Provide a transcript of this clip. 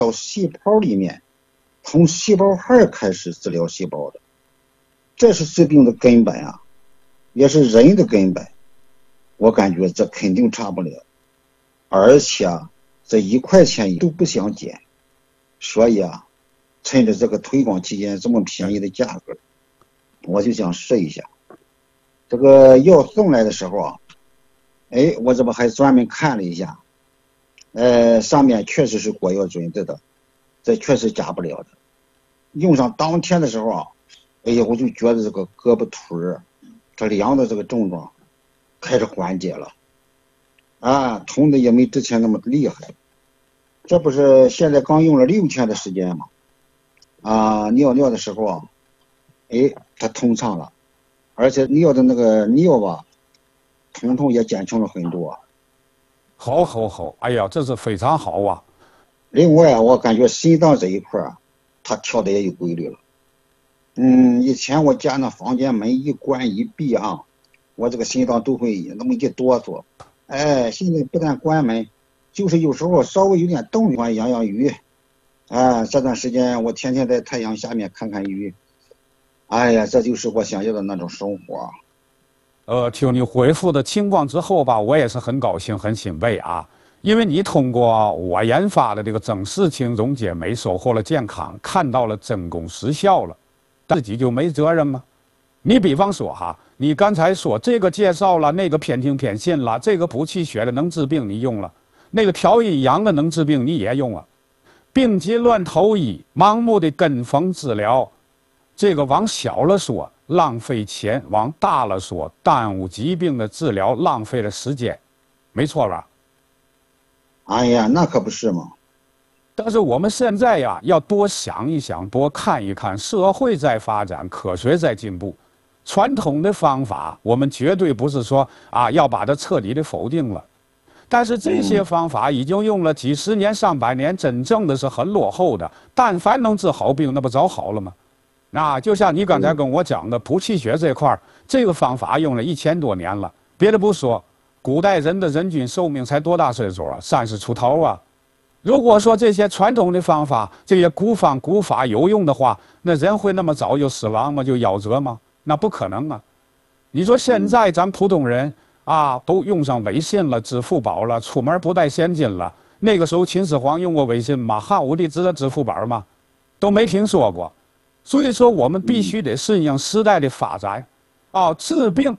到细胞里面，从细胞核开始治疗细胞的，这是治病的根本啊，也是人的根本。我感觉这肯定差不了，而且这1块钱都不想减，所以趁着这个推广期间这么便宜的价格，我就想试一下。这个药送来的时候我这不还专门看了一下，上面确实是国药准字的，这确实假不了的。用上当天的时候我就觉得这个胳膊腿这凉的这个症状开始缓解了，痛的也没之前那么厉害。这不是现在刚用了6天的时间嘛，尿尿的时候它通畅了，而且尿的那个尿吧，疼痛也减轻了很多。 好，哎呀，这是非常好啊。 另外我感觉心脏这一块它跳的也有规律了。以前我家那房间门一关一闭我这个心脏都会那么一哆嗦。现在不但关门，就是有时候稍微有点动的话养养鱼。这段时间我天天在太阳下面看看鱼。哎呀，这就是我想要的那种生活。 听你回复的情况之后吧，我也是很高兴、很欣慰啊。因为你通过我研发的这个增视轻溶解酶收获了健康，看到了真功实效了，自己就没责任吗？你比方说你刚才说这个介绍了，那个偏听偏信了，这个补气血的能治病你用了，那个调阴阳的能治病你也用了，病急乱投医，盲目的跟风治疗，这个往小了说浪费钱，往大了说耽误疾病的治疗，浪费了时间，没错吧？ 哎呀，那可不是嘛。 但是我们现在要多想一想，多看一看，社会在发展，科学在进步，传统的方法我们绝对不是说要把它彻底的否定了，但是这些方法已经用了几十年、上百年，真正的是很落后的。但凡能治好病，那不早好了吗？就像你刚才跟我讲的补气血这块，这个方法用了1000多年了。别的不说，古代人的人均寿命才多大岁数30出头啊。如果说这些传统的方法，这些古方古法有用的话，那人会那么早就死亡吗？就夭折吗？那不可能啊！你说现在咱普通人都用上微信了、支付宝了，出门不带现金了。那个时候秦始皇用过微信吗？汉武帝知道支付宝吗？都没听说过。所以说，我们必须得顺应时代的发展，治病